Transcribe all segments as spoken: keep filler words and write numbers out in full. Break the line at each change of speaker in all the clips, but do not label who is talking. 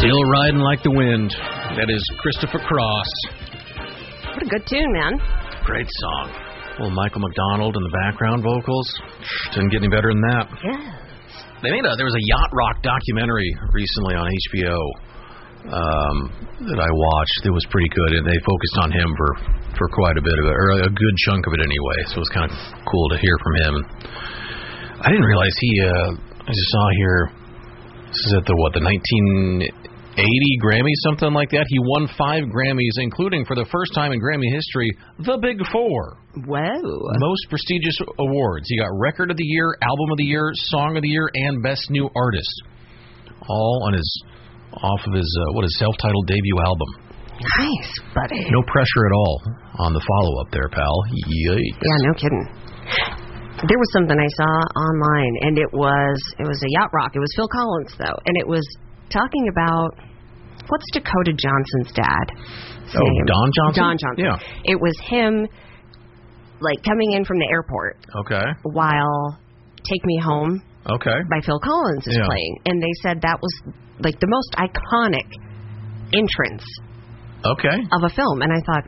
Still riding like the wind. That is Christopher Cross.
What a good tune, man.
Great song. Well, Michael McDonald in the background vocals. Didn't get any better than that.
Yes.
They made a, there was a yacht rock documentary recently on H B O um, that I watched. It was pretty good, and they focused on him for, for quite a bit of it, or a good chunk of it anyway, so it was kind of cool to hear from him. I didn't realize he, uh, I just saw here, this is at the, what, the nineteen eighty Grammys, something like that. He won five Grammys, including, for the first time in Grammy history, the Big Four.
Whoa.
Most prestigious awards. He got Record of the Year, Album of the Year, Song of the Year, and Best New Artist. All on his, off of his, uh, what, his self-titled debut album.
Nice, buddy.
No pressure at all on the follow-up there, pal. Yikes.
Yeah, no kidding. There was something I saw online, and it was, it was a yacht rock. It was Phil Collins, though, and it was talking about, what's Dakota Johnson's dad?
Oh, Don Johnson?
Don Johnson.
Yeah.
It was him, like, coming in from the airport.
Okay.
While Take Me Home
okay.
by Phil Collins is
yeah.
playing. And they said that was, like, the most iconic entrance
okay.
of a film. And I thought,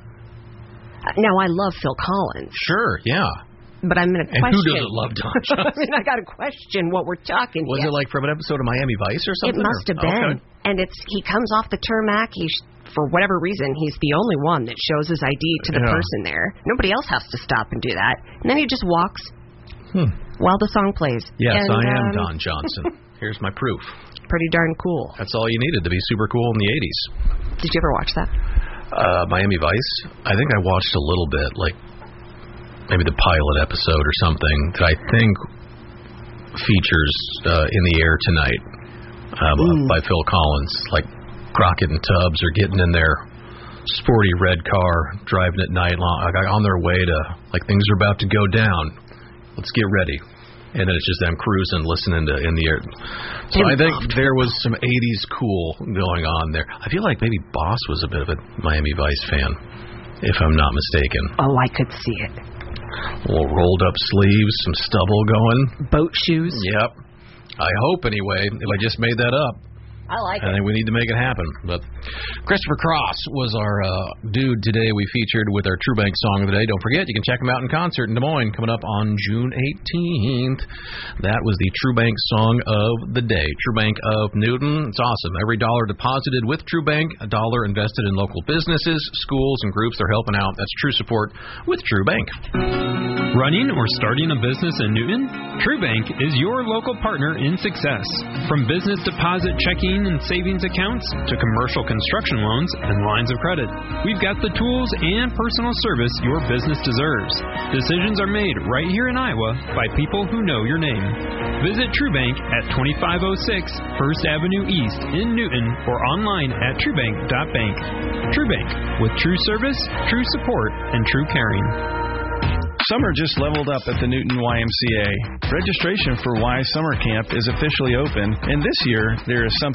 now, I love Phil Collins.
Sure, yeah.
But I'm going to question...
And who doesn't love Don Johnson?
I mean, I got to question what we're talking
Was
here.
it like from an episode of Miami Vice or something?
It must have
or?
been.
Okay.
And it's he comes off the tarmac. He, for whatever reason, he's the only one that shows his I D to the
yeah.
person there. Nobody else has to stop and do that. And then he just walks
hmm.
while the song plays.
Yes,
and,
I am
um,
Don Johnson. Here's my proof.
Pretty darn cool.
That's all you needed to be super cool in the eighties.
Did you ever watch that?
Uh, Miami Vice? I think I watched a little bit, like maybe the pilot episode or something that I think features uh, In the Air Tonight uh, mm. by Phil Collins. Like Crockett and Tubbs are getting in their sporty red car, driving at night long, like on their way to, like, things are about to go down. Let's get ready. And then it's just them cruising, listening to In the Air. So I think there was some eighties cool going on there. I feel like maybe Boss was a bit of a Miami Vice fan, if I'm not mistaken.
Oh, I could see it.
Little rolled up sleeves, some stubble going.
Boat shoes.
Yep. I hope, anyway, if I just made that up.
I like
I
it.
think we need to make it happen. But Christopher Cross was our uh, dude today we featured with our True Bank song of the day. Don't forget, you can check him out in concert in Des Moines coming up on June eighteenth. That was the True Bank song of the day. True Bank of Newton. It's awesome. Every dollar deposited with True Bank, a dollar invested in local businesses, schools, and groups they're helping out. That's true support with True Bank.
Running or starting a business in Newton? True Bank is your local partner in success. From business deposit checking and savings accounts to commercial construction loans and lines of credit, we've got the tools and personal service your business deserves. Decisions are made right here in Iowa by people who know your name. Visit True Bank at twenty-five oh six First Avenue East in Newton or online at truebank dot bank. True Bank, with true service, true support, and true caring.
Summer just leveled up at the Newton Y M C A. Registration for Y Summer Camp is officially open, and this year there is something